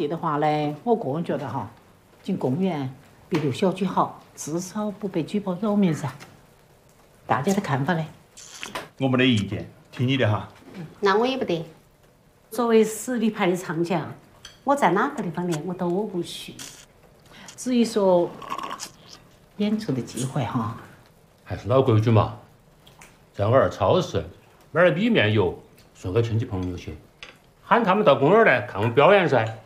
地的话呢，我个人觉得哈，进公园比留小区好，至少不被举报扰民噻。大家的看法呢？ 我没得意见，听你的哈。 那我也不得。作为实力派的唱将，我在哪个地方练我都不虚。 至于说演出的机会哈， 还是老规矩嘛，在我儿超市买点米面油，送给亲戚朋友些，喊他们到公园来看我表演噻。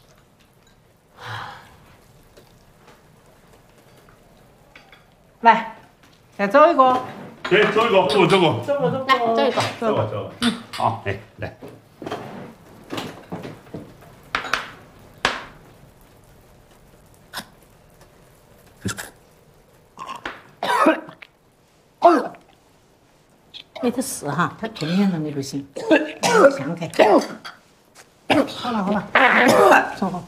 来，再走一个。 对，走一个，走走来，走一个。 走。 好，哎，来。 没得事哈，他吞咽能力不行，想开。好了，坐好。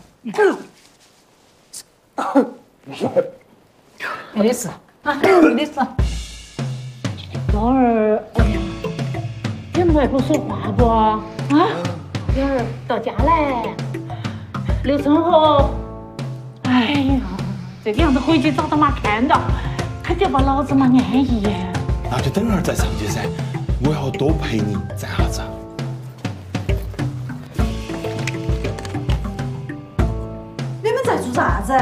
没得事啊，没得事。老二，你们还不说话不？啊，老二到家来。刘春和，哎呀，这个样子回去找他妈看到，他就把老子妈安逸。 那就等会儿再上去噻，我要多陪你站下子。 你们在做啥子？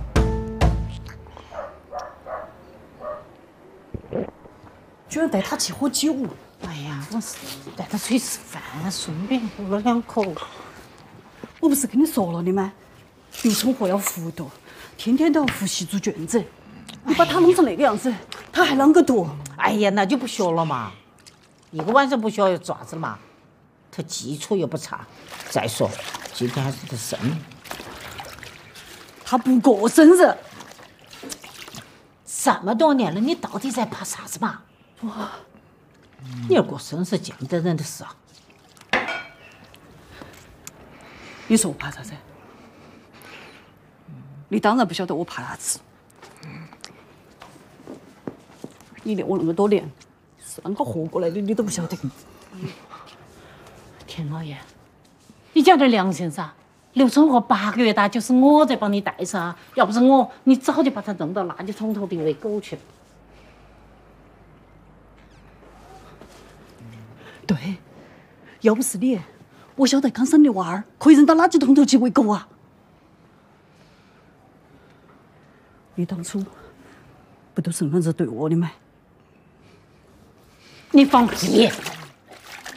居然带他去喝酒！ 哎呀，我是带他出去吃饭，顺便喝了2口。 我不是跟你说了的吗？刘春和要糊涂，天天都要复习做卷子。你把他弄成那个样子，他还啷个读？ 哎呀，那就不学了嘛！一个晚上不学又咋子嘛？他基础又不差。再说今天还是他生日， 他不过生日。 这么多年了，你到底在怕啥子嘛？哇！你要过生日见不得人的事啊！ 你说我怕啥子？你当然不晓得我怕啥子。你练我那么多年，是啷个活过来的，你都不晓得。 田老爷，你讲点良心噻！刘春和8个月大，就是我在帮你带噻，要不是我，你早就把他扔到垃圾桶头里喂狗去了。 对，要不是你，我晓得刚生的娃儿可以扔到垃圾桶头去喂狗啊。你当初不都是那样子对我的吗？ 你放屁！